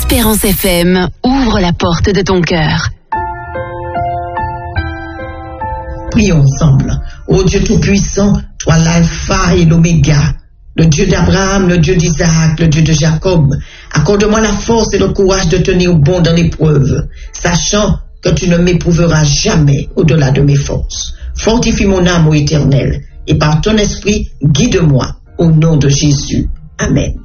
Espérance FM, ouvre la porte de ton cœur. Prions ensemble. Ô Dieu Tout-Puissant, toi l'alpha et l'oméga, le Dieu d'Abraham, le Dieu d'Isaac, le Dieu de Jacob, accorde-moi la force et le courage de tenir bon dans l'épreuve, sachant que tu ne m'éprouveras jamais au-delà de mes forces. Fortifie mon âme, ô Éternel, et par ton esprit, guide-moi, au nom de Jésus. Amen.